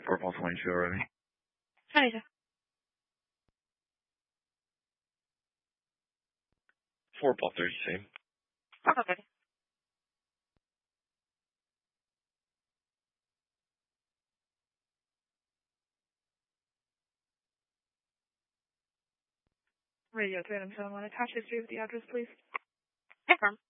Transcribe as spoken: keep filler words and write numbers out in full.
four ball twenty-two already. Hi. four ball thirty, same. Okay. Radio Random seven one. Attach history with the address, please. Affirm.